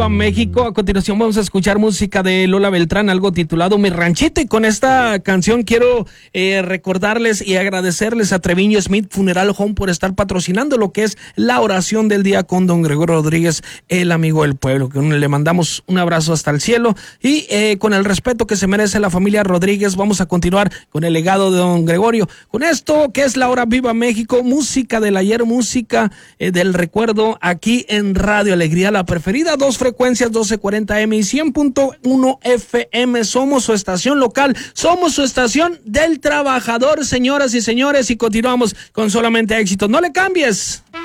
México. A continuación vamos a escuchar música de Lola Beltrán, algo titulado Mi Ranchito, y con esta canción quiero recordarles y agradecerles a Treviño Smith Funeral Home por estar patrocinando lo que es la oración del día con don Gregorio Rodríguez, el amigo del pueblo, que le mandamos un abrazo hasta el cielo y con el respeto que se merece la familia Rodríguez vamos a continuar con el legado de don Gregorio, con esto que es la hora Viva México, música del ayer, música del recuerdo aquí en Radio Alegría, la preferida, 2 frecuencias, 1240M y 100.1 FM. Somos su estación local, somos su estación del trabajador, señoras y señores, y continuamos con solamente éxito. No le cambies.